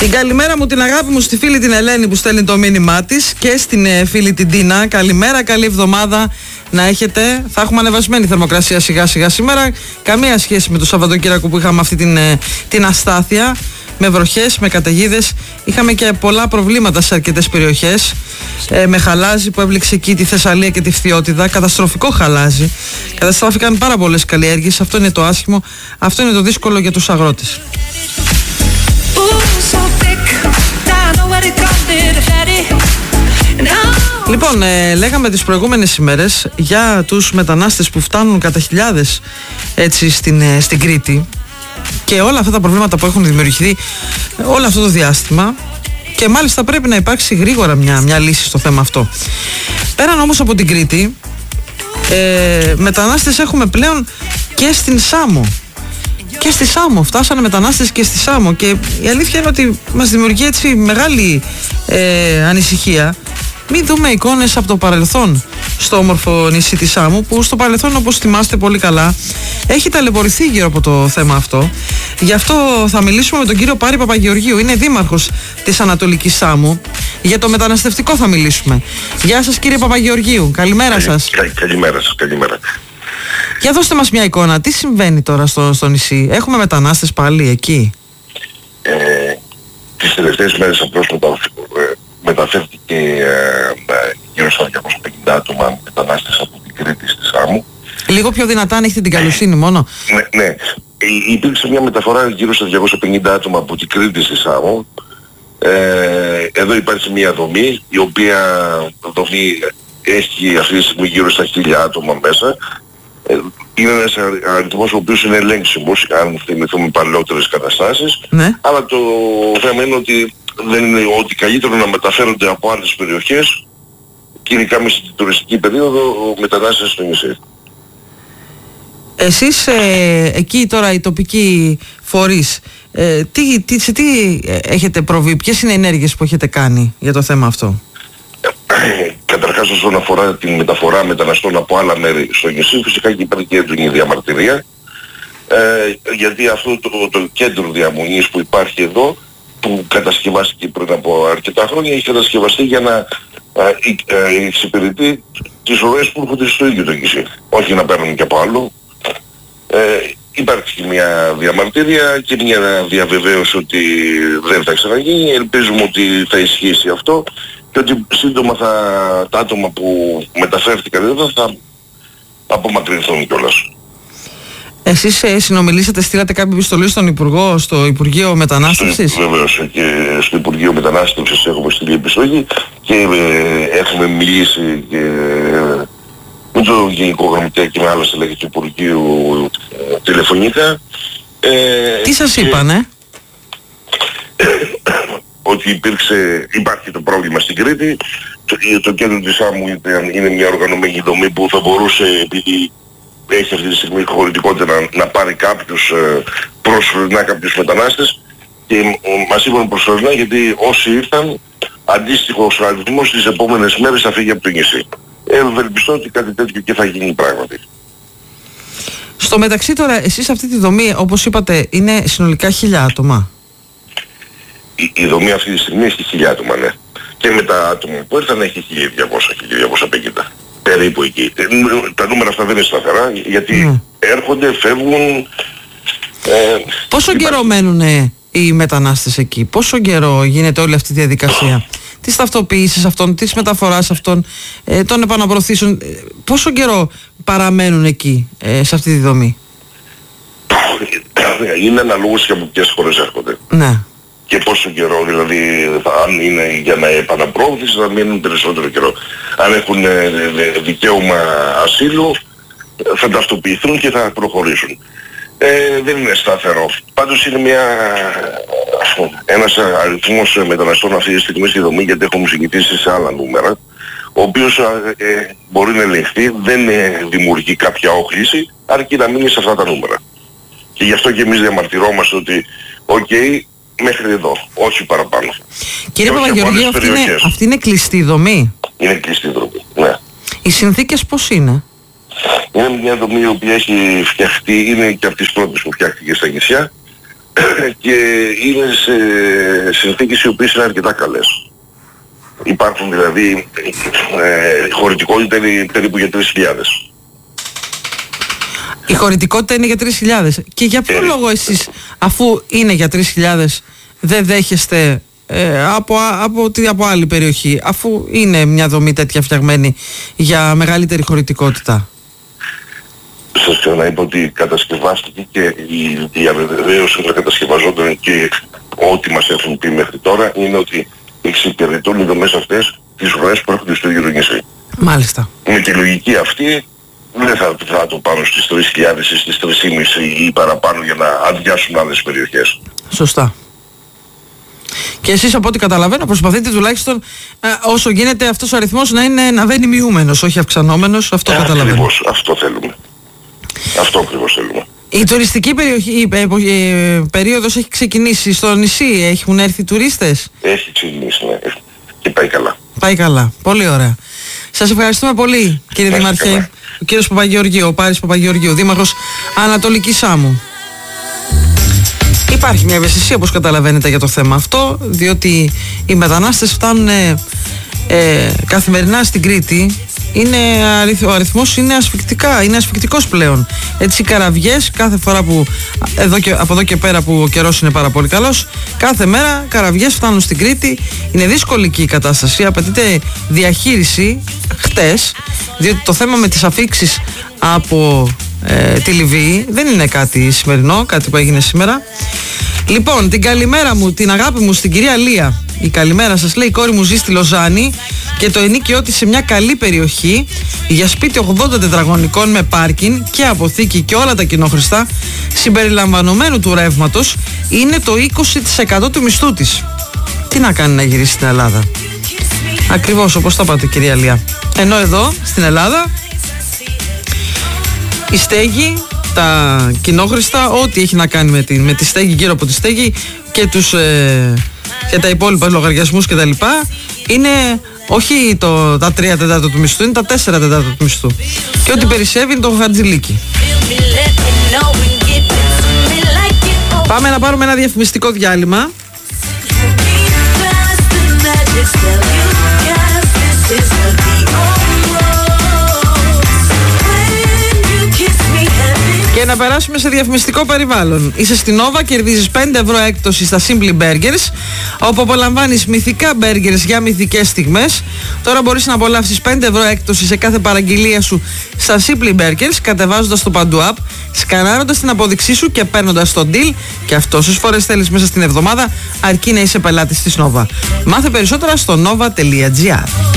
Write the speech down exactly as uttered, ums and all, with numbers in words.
Την καλημέρα μου, την αγάπη μου στη φίλη την Ελένη που στέλνει το μήνυμά της και στην ε, φίλη την Τίνα. Καλημέρα, καλή εβδομάδα να έχετε. Θα έχουμε ανεβασμένη θερμοκρασία σιγά σιγά σήμερα. Καμία σχέση με το Σαββατοκύριακο που είχαμε αυτή την, ε, την αστάθεια. Με βροχές, με καταιγίδες. Είχαμε και πολλά προβλήματα σε αρκετές περιοχές. Ε, με χαλάζι που έβληξε εκεί τη Θεσσαλία και τη Φθιώτιδα. Καταστροφικό χαλάζι. Καταστράφηκαν πάρα πολλές καλλιέργειες. Αυτό είναι το άσχημο. Αυτό είναι το δύσκολο για τους αγρότες. Λοιπόν, ε, λέγαμε τις προηγούμενες ημέρες για τους μετανάστες που φτάνουν κατά χιλιάδες έτσι στην, ε, στην Κρήτη και όλα αυτά τα προβλήματα που έχουν δημιουργηθεί όλο αυτό το διάστημα, και μάλιστα πρέπει να υπάρξει γρήγορα μια, μια λύση στο θέμα αυτό. Πέραν όμως από την Κρήτη, ε, μετανάστες έχουμε πλέον και στην Σάμο. Και στη Σάμο, φτάσανε μετανάστες και στη Σάμο, και η αλήθεια είναι ότι μας δημιουργεί έτσι μεγάλη ε, ανησυχία. Μην δούμε εικόνες από το παρελθόν στο όμορφο νησί της Σάμου, που στο παρελθόν, όπως θυμάστε πολύ καλά, έχει ταλαιπωρηθεί γύρω από το θέμα αυτό. Γι' αυτό θα μιλήσουμε με τον κύριο Πάρη Παπαγεωργίου, είναι δήμαρχος της Ανατολικής Σάμου. Για το μεταναστευτικό θα μιλήσουμε. Γεια σας κύριε Παπαγεωργίου, καλημέρα σας. Κα, καλημέρα σας, καλημέρα. Για δώστε μας μια εικόνα, τι συμβαίνει τώρα στο, στο νησί, έχουμε μετανάστες πάλι εκεί? Ε, τις τελευταίες μέρες απλώς μετα, ε, μεταφέρθηκε ε, γύρω στα διακόσια πενήντα άτομα μετανάστες από την Κρήτη στη Σάμου. Λίγο πιο δυνατά, αν έχετε την καλοσύνη μόνο. Ναι, ναι. Υπήρξε μια μεταφορά γύρω στα διακόσια πενήντα άτομα από την Κρήτη στη Σάμου. Ε, εδώ υπάρχει μια δομή, η οποία δομή έχει αυτή τη στιγμή γύρω στα χίλια άτομα μέσα. Είναι ένας αριθμός ο οποίος είναι ελέγξιμος, αν θυμηθούμε παλαιότερες καταστάσεις, ναι. Αλλά το θέμα είναι ότι δεν είναι ότι καλύτερο να μεταφέρονται από άλλες περιοχές, κοινικά μέσα στην τουριστική περίοδο, μετανάστες στο νησί. Εσείς ε, εκεί τώρα οι τοπικοί φορείς, ε, τι, τι, σε τι έχετε προβεί, ποιες είναι οι ενέργειες που έχετε κάνει για το θέμα αυτό? Καταρχάς, όσον αφορά την μεταφορά μεταναστών από άλλα μέρη στο νησί, φυσικά και υπάρχει και έντονη διαμαρτυρία, ε, γιατί αυτό το, το κέντρο διαμονής που υπάρχει εδώ, που κατασκευάστηκε πριν από αρκετά χρόνια, έχει κατασκευαστεί για να ε, ε, εξυπηρετεί τις ροές που έρχονται στο ίδιο το νησί, όχι να παίρνουν και από άλλο. Ε, υπάρχει μια διαμαρτυρία και μια διαβεβαίωση ότι δεν θα ξαναγίνει. Ελπίζουμε ότι θα ισχύσει αυτό και ότι σύντομα θα, τα άτομα που μεταφέρθηκαν εδώ θα απομακρυνθούν κιόλας. Εσείς ε, συνομιλήσατε, στείλατε κάποια επιστολή στον Υπουργό, στο Υπουργείο Μετανάστευσης? Βεβαίως, και στο Υπουργείο Μετανάστευσης έχουμε στείλει επιστολή και ε, έχουμε μιλήσει και, ε, με το Γενικό Γραμματέα και με άλλα στελέχη του Υπουργείου ε, τηλεφωνικά. Ε, Τι σας είπανε? Ότι υπήρξε, υπάρχει το πρόβλημα στην Κρήτη. Το, το κέντρο της Σάμου είναι μια οργανωμένη δομή που θα μπορούσε, επειδή έχει αυτή τη στιγμή χωρητικότητα, να, να πάρει κάποιους ε, προσωρινά κάποιους μετανάστες, και ε, μας είπαν προσωρινά γιατί όσοι ήρθαν, αντίστοιχος αριθμός τις επόμενες μέρες θα φύγει από το νησί. Ευελπιστώ ότι κάτι τέτοιο και θα γίνει πράγματι. Στο μεταξύ τώρα, εσείς αυτή τη δομή, όπως είπατε, είναι συνολικά χίλια άτομα. Η, η δομή αυτή τη στιγμή έχει χίλια άτομα, ναι. Και με τα άτομα που ήρθαν έχει χίλια διακόσια, χίλια διακόσια πενήντα. Περίπου εκεί. Τα νούμερα αυτά δεν είναι σταθερά, γιατί mm. έρχονται, φεύγουν. Ε, Πόσο υπάρχει... καιρό μένουν οι μετανάστες εκεί, πόσο καιρό γίνεται όλη αυτή η διαδικασία της ταυτοποίησης αυτών, της μεταφοράς αυτών, ε, των επαναπροωθήσεων, ε, πόσο καιρό παραμένουν εκεί, ε, σε αυτή τη δομή? Είναι αναλόγως και από ποιες χώρες έρχονται. Ναι. Και πόσο καιρό, δηλαδή αν είναι για να επαναπρόωθηση θα μείνουν περισσότερο καιρό. Αν έχουν ε, δικαίωμα ασύλου θα ταυτοποιηθούν και θα προχωρήσουν. Ε, δεν είναι σταθερό. Πάντως είναι μια, ένας αριθμός μεταναστών αυτή τη στιγμή στη δομή, γιατί έχουμε συγκητήσει σε άλλα νούμερα, ο οποίος ε, μπορεί να ελεγχθεί, δεν ε, δημιουργεί κάποια όχληση, αρκεί να μείνει σε αυτά τα νούμερα. Και γι' αυτό και εμείς διαμαρτυρόμαστε ότι, οκ, okay, μέχρι εδώ, όχι παραπάνω. Κύριε Παπαγεωργίου, αυτή, αυτή είναι κλειστή δομή? Είναι κλειστή δομή, ναι. Οι συνθήκες πώς είναι? Είναι μια δομή η οποία έχει φτιαχτεί, είναι και από τις πρώτες που φτιάχτηκε στα νησιά. και είναι σε συνθήκες οι οποίες είναι αρκετά καλές. Υπάρχουν δηλαδή ε, χωρητικότητα είναι περίπου για τρεις χιλιάδες. Η χωρητικότητα είναι για τρεις χιλιάδες. Και για ποιο ε, λόγο εσείς, αφού είναι για τρεις χιλιάδες, δεν δέχεστε ε, από, από, από άλλη περιοχή, αφού είναι μια δομή τέτοια φτιαγμένη για μεγαλύτερη χωρητικότητα? Σας ξαναείπα ότι κατασκευάστηκε και η διαβεβαίωση των κατασκευαζόντων και ό,τι μας έχουν πει μέχρι τώρα είναι ότι εξυπηρετούν οι δομές αυτές τις ροές που έρχονται στο γύρο νησί. Μάλιστα. Με τη λογική αυτή δεν θα, θα το πάρουν στις τρεις χιλιάδες ή στις τρεις χιλιάδες πεντακόσιες ή παραπάνω για να αδειάσουν άλλες περιοχές. Σωστά. Και εσείς από ό,τι καταλαβαίνω προσπαθείτε τουλάχιστον ε, όσο γίνεται αυτός ο αριθμός να, είναι, να βαίνει μειούμενος, όχι αυξανόμενος. Αυτό ε, καταλαβαίνω. Ακριβώς, αυτό θέλουμε. Αυτό ακριβώς θέλουμε. Η τουριστική περιοχή, η, η, η περίοδος έχει ξεκινήσει στο νησί, έχουν έρθει τουρίστες? Έχει ξεκινήσει, ναι. Και πάει καλά. Πάει καλά, πολύ ωραία. Σας ευχαριστούμε πολύ κύριε Δήμαρχε. Καλά. Ο κύριος Παπαγεωργίου, ο Πάρης Παπαγεωργίου, Δήμαρχος Ανατολικής Σάμου. Υπάρχει μια ευαισθησία, όπως καταλαβαίνετε, για το θέμα αυτό, διότι οι μετανάστες φτάνουν ε, ε, καθημερινά στην Κρήτη. Είναι, ο αριθμός είναι ασφυκτικά, είναι ασφυκτικός πλέον. Έτσι οι καραβιές κάθε φορά που, εδώ και, από εδώ και πέρα που ο καιρός είναι πάρα πολύ καλός, κάθε μέρα καραβιές φτάνουν στην Κρήτη. Είναι δύσκολη και η κατάσταση, απαιτείται διαχείριση χτες, διότι το θέμα με τις αφίξεις από ε, τη Λιβύη δεν είναι κάτι σημερινό, κάτι που έγινε σήμερα. Λοιπόν, την καλημέρα μου, την αγάπη μου στην κυρία Λία. Η καλημέρα σας λέει: η κόρη μου ζει στη Λοζάνη και το ενίκαιό της σε μια καλή περιοχή για σπίτι ογδόντα τετραγωνικών με πάρκιν και αποθήκη και όλα τα κοινόχρηστα συμπεριλαμβανομένου του ρεύματος είναι το είκοσι τοις εκατό του μισθού της. Τι να κάνει να γυρίσει στην Ελλάδα? Ακριβώς όπως το είπατε κυρία Λία. Ενώ εδώ στην Ελλάδα η στέγη, τα κοινόχρηστα, ό,τι έχει να κάνει με τη, με τη στέγη, γύρω από τη στέγη και, τους, ε, και τα υπόλοιπα λογαριασμούς και τα λοιπά, είναι όχι το, τα τρία τετάρτα του μισθού, είναι τα τέσσερα τετάρτα του μισθού. Και ό,τι περισσεύει είναι το χατζηλίκι. Πάμε να πάρουμε ένα διαφημιστικό διάλειμμα. Και να περάσουμε σε διαφημιστικό περιβάλλον. Είσαι στην Nova, κερδίζεις πέντε ευρώ έκπτωση στα Simply Burgers, όπου απολαμβάνεις μυθικά burgers για μυθικές στιγμές. Τώρα μπορείς να απολαύσεις πέντε ευρώ έκπτωση σε κάθε παραγγελία σου στα Simply Burgers, κατεβάζοντας το Παντού App, σκανάροντας την απόδειξή σου και παίρνοντας το deal. Και αυτό όσες φορές θέλεις μέσα στην εβδομάδα, αρκεί να είσαι πελάτης της Nova. Μάθε περισσότερα στο nova τελεία gr.